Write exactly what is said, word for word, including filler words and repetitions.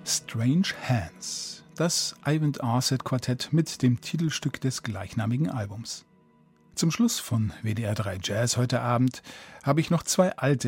Strange Hands, das Ivan Arset Quartett mit dem Titelstück des gleichnamigen Albums. Zum Schluss von W D R drei Jazz heute Abend habe ich noch zwei alte